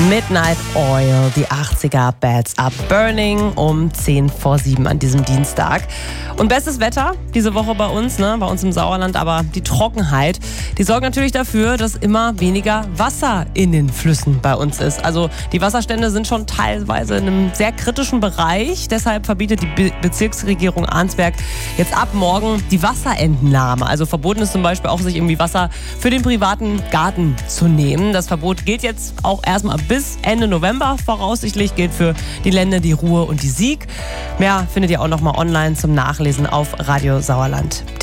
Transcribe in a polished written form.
Midnight Oil, die 80er Beds Are Burning um 6:50 an diesem Dienstag. Und bestes Wetter diese Woche bei uns im Sauerland, aber die Trockenheit, die sorgt natürlich dafür, dass immer weniger Wasser in den Flüssen bei uns ist. Also die Wasserstände sind schon teilweise in einem sehr kritischen Bereich. Deshalb verbietet die Bezirksregierung Arnsberg jetzt ab morgen die Wasserentnahme. Also verboten ist zum Beispiel auch, sich irgendwie Wasser für den privaten Garten zu nehmen. Das Verbot gilt jetzt auch erstmal bis Ende November. Voraussichtlich gilt für die Länder die Ruhr und die Sieg. Mehr findet ihr auch nochmal online zum Nachlesen auf radiosauerland.de.